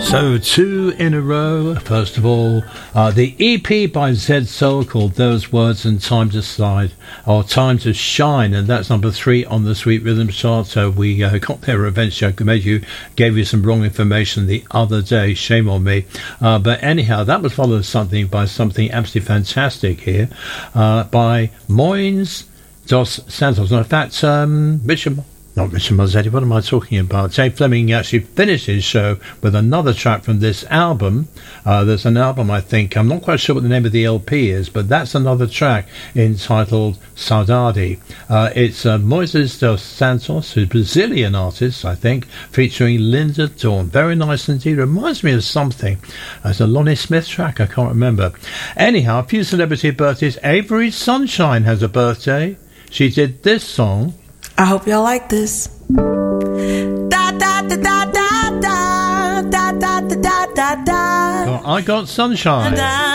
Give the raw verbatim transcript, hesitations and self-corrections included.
So two in a row. First of all, uh, the E P by Zed Soul called Those Words and Time to Slide, or Time to Shine, and that's number three on the Sweet Rhythm chart. So we uh, got there eventually. I made you, gave you some wrong information the other day. Shame on me. Uh, but anyhow, that was followed something by something absolutely fantastic here uh, by Moines dos Santos. In fact, um, Richard. Not Richard Mazzetti, what am I talking about? Dave Fleming actually finished his show with another track from this album. Uh, there's an album, I think, I'm not quite sure what the name of the L P is, but that's another track entitled Saudade. Uh, it's uh, Moises dos Santos, who's a Brazilian artist, I think, featuring Linda Dawn. Very nice indeed. Reminds me of something. It's a Lonnie Smith track, I can't remember. Anyhow, a few celebrity birthdays. Avery Sunshine has a birthday. She did this song. I hope y'all like this. Da da da da da da da da da da da. Oh, I Got Sunshine. Da,